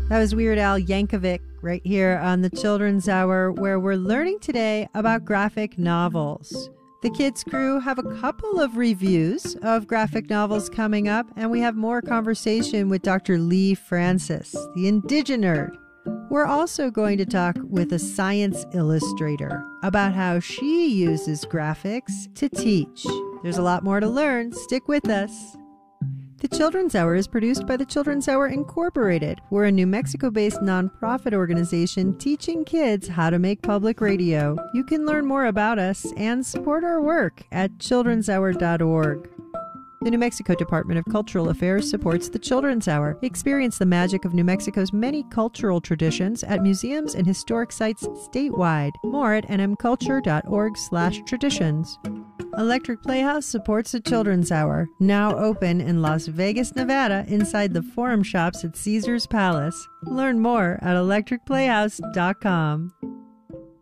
That was Weird Al Yankovic right here on the Children's Hour, where we're learning today about graphic novels. The Kids Crew have a couple of reviews of graphic novels coming up, and we have more conversation with Dr. Lee Francis, the Indigenerd. We're also going to talk with a science illustrator about how she uses graphics to teach. There's a lot more to learn. Stick with us. The Children's Hour is produced by the Children's Hour Incorporated. We're a New Mexico-based nonprofit organization teaching kids how to make public radio. You can learn more about us and support our work at childrenshour.org. The New Mexico Department of Cultural Affairs supports the Children's Hour. Experience the magic of New Mexico's many cultural traditions at museums and historic sites statewide. More at nmculture.org/traditions. Electric Playhouse supports the Children's Hour, now open in Las Vegas, Nevada, inside the Forum Shops at Caesars Palace. Learn more at electricplayhouse.com.